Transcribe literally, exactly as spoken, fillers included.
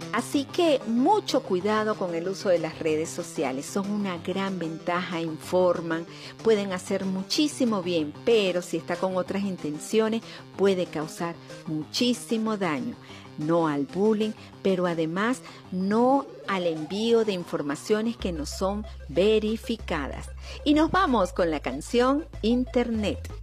Así que mucho cuidado con el uso de las redes sociales. Son una gran ventaja, informan, pueden hacer muchísimo bien, pero si está con otras intenciones puede causar muchísimo daño. No al bullying, pero además no al envío de informaciones que no son verificadas. Y nos vamos con la canción Internet.